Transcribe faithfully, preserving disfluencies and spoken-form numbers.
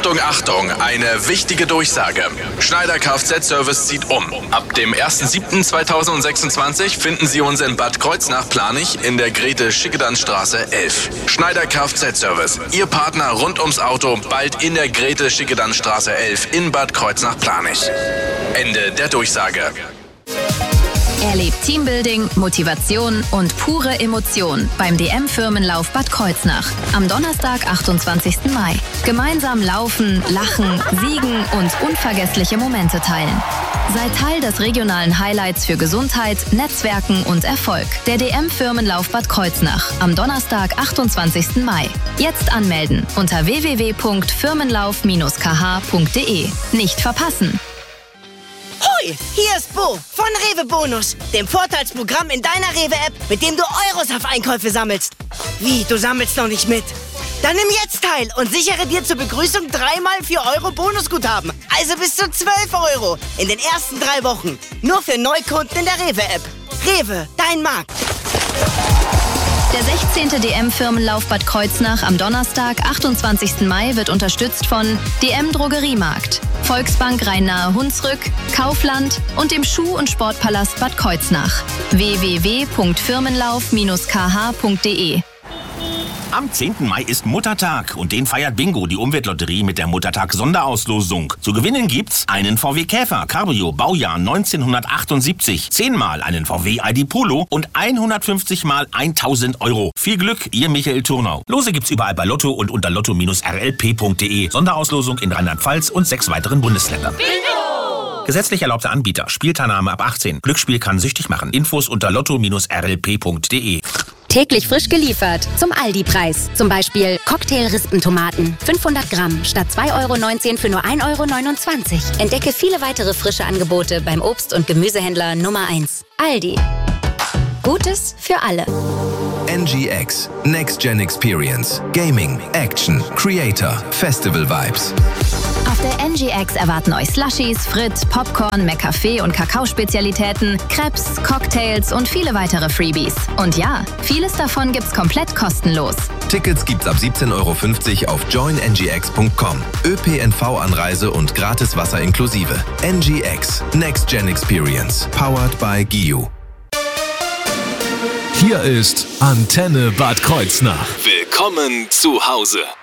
Achtung, Achtung, eine wichtige Durchsage. Schneider Kfz-Service zieht um. Ab dem ersten siebten zweitausendsechsundzwanzig finden Sie uns in Bad Kreuznach-Planich in der Grete-Schickedanstraße elf. Schneider Kfz-Service, Ihr Partner rund ums Auto, bald in der Grete-Schickedanstraße elf in Bad Kreuznach-Planich. Ende der Durchsage. Erlebt Teambuilding, Motivation und pure Emotion beim D M-Firmenlauf Bad Kreuznach am Donnerstag, achtundzwanzigsten Mai. Gemeinsam laufen, lachen, siegen und unvergessliche Momente teilen. Sei Teil des regionalen Highlights für Gesundheit, Netzwerken und Erfolg. Der D M-Firmenlauf Bad Kreuznach am Donnerstag, achtundzwanzigsten Mai. Jetzt anmelden unter w w w punkt firmenlauf dash k h punkt d e. Nicht verpassen! Hoi, hier ist Bo von Rewe Bonus, dem Vorteilsprogramm in deiner Rewe-App, mit dem du Euros auf Einkäufe sammelst. Wie, du sammelst noch nicht mit? Dann nimm jetzt teil und sichere dir zur Begrüßung dreimal vier Euro Bonusguthaben. Also bis zu zwölf Euro in den ersten drei Wochen. Nur für Neukunden in der Rewe-App. Rewe, dein Markt. Der sechzehnte D M-Firmenlauf Bad Kreuznach am Donnerstag, achtundzwanzigsten Mai wird unterstützt von D M Drogeriemarkt, Volksbank Rhein-Nahe Hunsrück, Kaufland und dem Schuh- und Sportpalast Bad Kreuznach. w w w punkt firmenlauf dash k h punkt d e. Am zehnten Mai ist Muttertag und den feiert Bingo, die Umweltlotterie, mit der Muttertag-Sonderauslosung. Zu gewinnen gibt's einen V W Käfer Cabrio Baujahr neunzehnhundertachtundsiebzig, zehnmal einen V W I D Polo und hundertfünfzig mal tausend Euro. Viel Glück, Ihr Michael Turnau. Lose gibt's überall bei Lotto und unter lotto dash r l p punkt d e. Sonderauslosung in Rheinland-Pfalz und sechs weiteren Bundesländern. Bingo! Gesetzlich erlaubter Anbieter. Spielteilnahme ab achtzehn. Glücksspiel kann süchtig machen. Infos unter lotto dash r l p punkt d e. Täglich frisch geliefert zum Aldi-Preis. Zum Beispiel Cocktail-Rispentomaten. fünfhundert Gramm statt zwei Euro neunzehn für nur ein Euro neunundzwanzig. Entdecke viele weitere frische Angebote beim Obst- und Gemüsehändler Nummer eins. Aldi. Gutes für alle. N G X. Next Gen Experience. Gaming, Action, Creator, Festival Vibes. Auf der N G X erwarten euch Slushies, Fritt, Popcorn, McCafé und Kakaospezialitäten, Crepes, Cocktails und viele weitere Freebies. Und ja, vieles davon gibt's komplett kostenlos. Tickets gibt's ab siebzehn Euro fünfzig auf join n g x punkt com. Ö P N V-Anreise und gratis Wasser inklusive. N G X. Next Gen Experience. Powered by G I U. Hier ist Antenne Bad Kreuznach. Willkommen zu Hause.